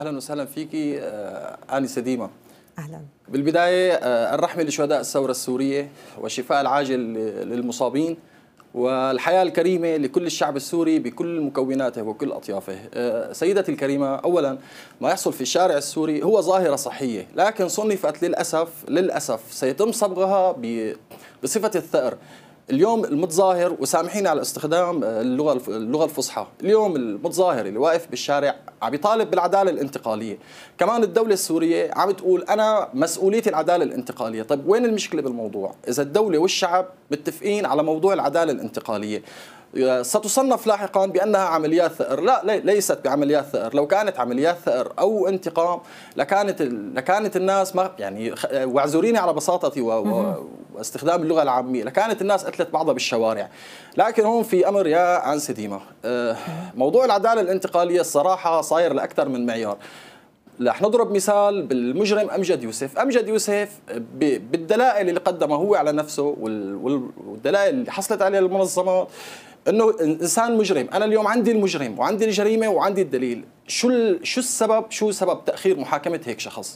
اهلا وسهلا فيكي آنسة ديما. أهلا. بالبدايه الرحمه لشهداء الثوره السوريه والشفاء العاجل للمصابين والحياه الكريمه لكل الشعب السوري بكل مكوناته وكل اطيافه. سيدتي الكريمه، اولا ما يحصل في الشارع السوري هو ظاهره صحيه، لكن صنفت للاسف سيتم صبغها بصفه الثأر. اليوم المتظاهر، وسامحيني على استخدام اللغه الفصحى، اليوم المتظاهر اللي واقف بالشارع عم يطالب بالعداله الانتقاليه، كمان الدوله السوريه عم تقول انا مسؤوليتي العداله الانتقاليه. طيب وين المشكله بالموضوع؟ اذا الدوله والشعب متفقين على موضوع العداله الانتقاليه ستصنف لاحقا بانها عمليات ثأر. لا، ليست بعمليات ثأر. لو كانت عمليات ثأر او انتقام لكانت الناس، ما يعني، واعذريني على بساطتي واستخدام اللغه العاميه، لكانت الناس قتلت بعضها بالشوارع. لكن هون في امر يا آنسة ديما، موضوع العداله الانتقاليه الصراحه صاير لاكثر من معيار. رح نضرب مثال بالمجرم أمجد يوسف. أمجد يوسف بالدلائل اللي قدمها هو على نفسه والدلائل اللي حصلت عليها المنظمات انه انسان مجرم. انا اليوم عندي المجرم وعندي الجريمه وعندي الدليل. شو سبب تاخير محاكمه هيك شخص؟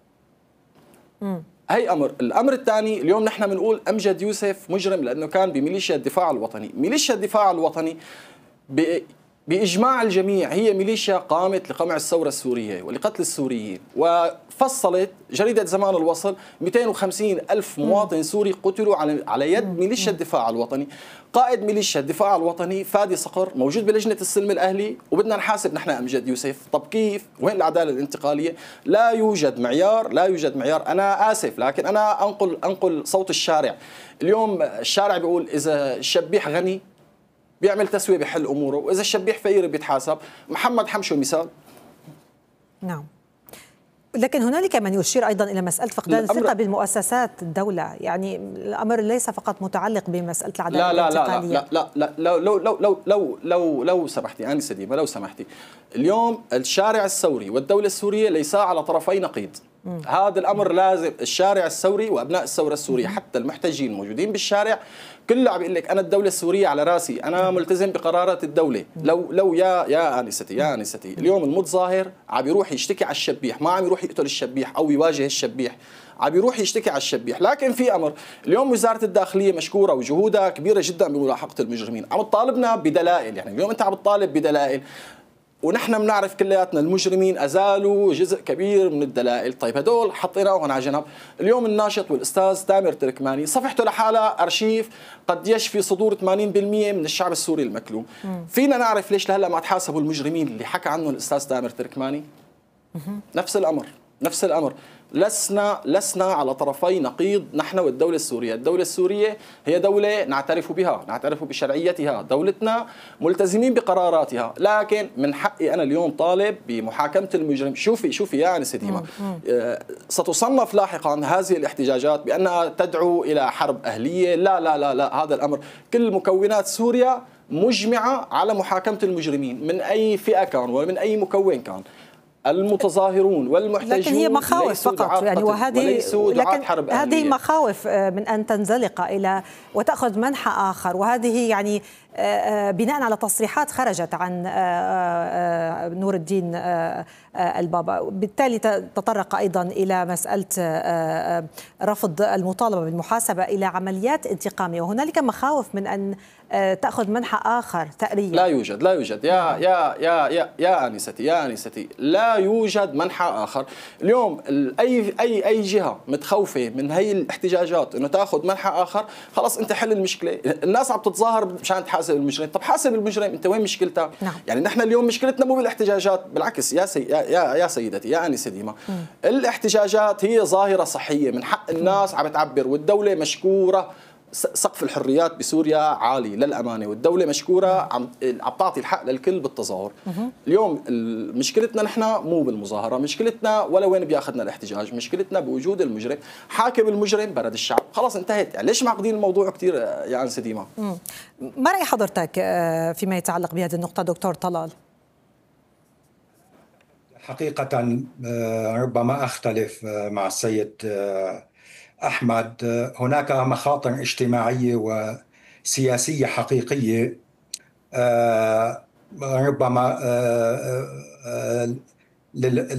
هي امر. الامر الثاني، اليوم نحن بنقول امجد يوسف مجرم لانه كان بميليشيا الدفاع الوطني. ميليشيا الدفاع الوطني بإجماع الجميع هي ميليشيا قامت لقمع الثورة السورية ولقتل السوريين، وفصلت جريدة زمان الوصل 250 ألف مواطن سوري قتلوا على يد ميليشيا الدفاع الوطني. قائد ميليشيا الدفاع الوطني فادي صقر موجود بلجنة السلم الأهلي، وبدنا نحاسب نحن أمجد يوسف. طب كيف؟ وين العدالة الانتقالية؟ لا يوجد معيار. أنا آسف، لكن أنا أنقل صوت الشارع. اليوم الشارع بيقول إذا الشبيح غني بيعمل تسوية بحل أموره، وإذا الشبيح فقير بيتحاسب. محمد حمشو مثال. نعم، لكن هنالك من يشير أيضا إلى مسألة فقدان الثقة بالمؤسسات الدولة. يعني الأمر ليس فقط متعلق بمسألة العدالة الانتقالية. لو سمحتي آنسة ديما، لو سمحتي، اليوم الشارع الثوري والدولة السورية ليسا على طرفي نقيض. هذا الأمر لازم الشارع الثوري وأبناء الثورة السورية، حتى المحتجين الموجودين بالشارع، كله عم يقول لك أنا الدولة السورية على راسي، أنا ملتزم بقرارات الدولة. لو يا آنستي اليوم المتظاهر عم يروح يشتكي على الشبيح، ما عم يروح يقتل الشبيح أو يواجه الشبيح، عم يروح يشتكي على الشبيح. لكن في أمر، اليوم وزارة الداخلية مشكورة وجهودها كبيرة جدا بملاحقة المجرمين، عم تطالبنا بدلائل. يعني اليوم أنت عم تطالب بدلائل، ونحن بنعرف كلياتنا المجرمين أزالوا جزء كبير من الدلائل. طيب هدول حطيناهم على جنب. اليوم الناشط والأستاذ تامر تركماني صفحته لحالها أرشيف قد يشفي صدور 80% من الشعب السوري المكلوم. فينا نعرف ليش لهلا ما تحاسبوا المجرمين اللي حكى عنه الأستاذ تامر تركماني؟ نفس الأمر. لسنا على طرفي نقيض نحن والدولة السورية. الدولة السورية هي دولة نعترف بها، نعترف بشرعيتها، دولتنا ملتزمين بقراراتها، لكن من حقي أنا اليوم طالب بمحاكمة المجرم. شوفي يا آنسة ديما، ستصنف لاحقا هذه الاحتجاجات بأنها تدعو إلى حرب أهلية. لا، هذا الأمر كل مكونات سوريا مجمعة على محاكمة المجرمين من أي فئة كان ومن أي مكون كان. المتظاهرون والمحتجون لكن هي مخاوف فقط، يعني هذه مخاوف من أن تنزلق إلى وتأخذ منحى آخر. وهذه يعني بناء على تصريحات خرجت عن نور الدين البابا، بالتالي تطرق أيضا إلى مسألة رفض المطالبة بالمحاسبة إلى عمليات انتقامية، وهنالك مخاوف من أن تأخذ منحى آخر ثأرية. لا يوجد يا آنستي لا يوجد منحى آخر. اليوم أي جهة متخوفة من هي الاحتجاجات إنه تأخذ منحى آخر، خلاص أنت حل المشكلة. الناس عم تتظاهر مشان تحاسب المجرم. طب حاسب المجرم، أنت وين مشكلتك؟ نعم. يعني نحن اليوم مشكلتنا مو بالاحتجاجات، بالعكس يا سيدتي يا آنسة ديما، الاحتجاجات هي ظاهرة صحية، من حق الناس عم تعبر، والدولة مشكورة. سقف الحريات بسوريا عالي للأمانة، والدولة مشكورة عم تعطي الحق للكل بالتظاهر. اليوم مشكلتنا نحن مو بالمظاهرة، مشكلتنا ولا وين بياخذنا الاحتجاج، مشكلتنا بوجود المجرم. حاكم المجرم برد الشعب، خلاص انتهت. يعني ليش معقدين الموضوع كثير يا آنسة ديما؟ ما رأي حضرتك فيما يتعلق بهذه النقطة دكتور طلال؟ حقيقة ربما أختلف مع السيد أحمد. هناك مخاطر اجتماعية وسياسية حقيقية ربما